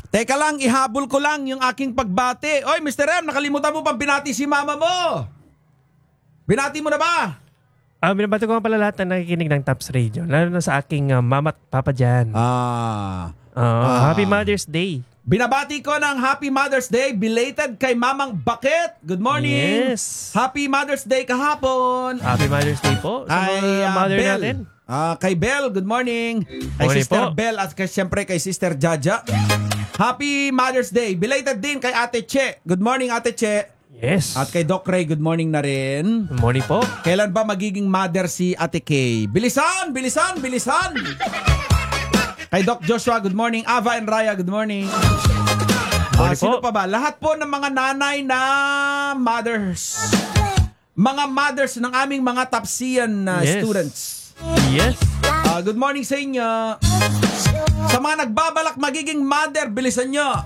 Teka lang, ihabol ko lang yung aking pagbati. Oy, Mr. M, nakalimutan mo pang binati si mama mo. Binati mo na ba? Binabati ko nga pala lahat na nakikinig ng Tops Radio. Lalo na sa aking mama at papa dyan. Happy Mother's Day. Binabati ko ng Happy Mother's Day belated kay Mamang Bakit. Good morning. Yes. Happy Mother's Day kahapon. Happy Mother's Day po sa mga mother Belle. natin. Kay Belle, good morning. Kay Morning Sister po. Belle at siyempre kay Sister Jaja. Happy Mother's Day. Belated din kay Ate Che. Good morning, Ate Che. Yes. At kay Doc Ray, good morning na rin. Good morning po. Kailan ba magiging mother si Ate Kay? Bilisan! Bilisan! Bilisan! Kay Doc Joshua, good morning. Ava and Raya, good morning. Morning Sino po. pa ba? Lahat po ng mga nanay na mothers. Mga mothers ng aming mga Topsian Yes. students. Yes. Good morning sa inyo. Sa mga nagbabalak magiging mother, bilisan nyo.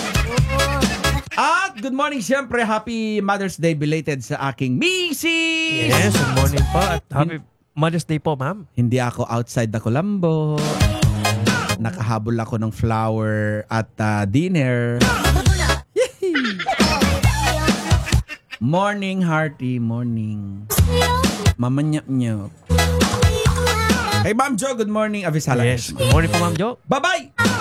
At good morning siyempre, Happy Mother's Day belated sa aking misis. Yes, good morning po at Happy Mother's Day po, ma'am. Hindi ako outside the Colombo. Nakahabol ako ng flower at dinner. Yehey! Morning, hearty, morning. Mamanyap-nyap. Hey, Ma'am Jo, good morning. Avisala. Yes, good morning po, Ma'am Jo. Bye-bye!